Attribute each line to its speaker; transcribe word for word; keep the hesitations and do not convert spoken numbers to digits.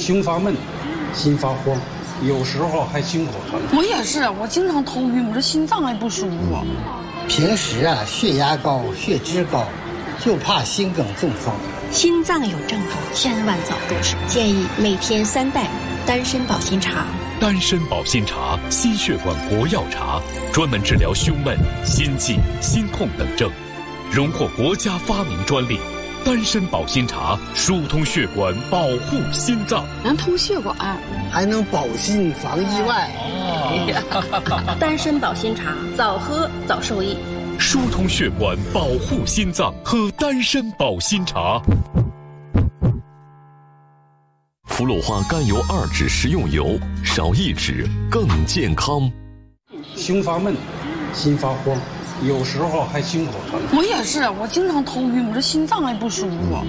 Speaker 1: 胸发闷，心发慌，有时候还心口疼。
Speaker 2: 我也是，我经常头晕，我这心脏还不舒服。
Speaker 3: 平时啊，血压高，血脂高，就怕心梗中风。
Speaker 4: 心脏有症候，千万早重视。建议每天三袋丹参保心茶。
Speaker 5: 丹参保心茶，心血管国药茶，专门治疗胸闷、心悸、心痛等症，荣获国家发明专利。丹参保心茶疏通血管，保护心脏，
Speaker 2: 能通血管，
Speaker 3: 还能保心防意外。
Speaker 4: 哦、丹参保心茶，早喝早受益。
Speaker 5: 疏通血管，保护心脏，喝丹参保心茶。
Speaker 6: 福禄花甘油二酯食用油，少一酯更健康。
Speaker 1: 胸发闷，心发慌，有时候还心口疼。
Speaker 2: 我也是，我经常头晕，我这心脏还不舒服。